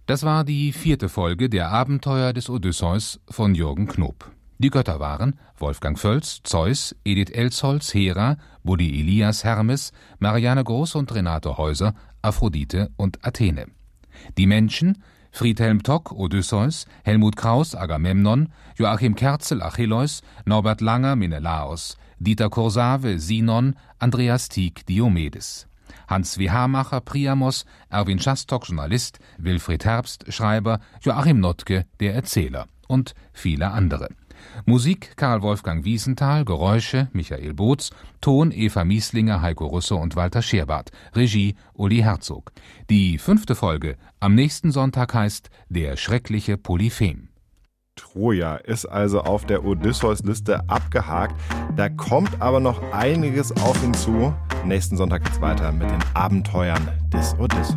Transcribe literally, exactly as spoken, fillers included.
Das war die vierte Folge der Abenteuer des Odysseus von Jürgen Knob. Die Götter waren Wolfgang Völz, Zeus, Edith Elsholz, Hera, Buddy Elias, Hermes, Marianne Groß und Renate Häuser, Aphrodite und Athene. Die Menschen: Friedhelm Tock, Odysseus, Helmut Kraus, Agamemnon, Joachim Kerzel, Achilleus, Norbert Langer, Menelaos, Dieter Kursave, Sinon, Andreas Tieck, Diomedes. Hans W. Hamacher, Priamos, Erwin Schastock, Journalist, Wilfried Herbst, Schreiber, Joachim Notke, der Erzähler und viele andere. Musik Karl Wolfgang Wiesenthal, Geräusche Michael Boots, Ton Eva Mieslinger, Heiko Russo und Walter Scherbart, Regie Uli Herzog. Die fünfte Folge am nächsten Sonntag heißt Der schreckliche Polyphem. Troja ist also auf der Odysseus-Liste abgehakt. Da kommt aber noch einiges auf ihn zu. Nächsten Sonntag geht's weiter mit den Abenteuern des Odysseus.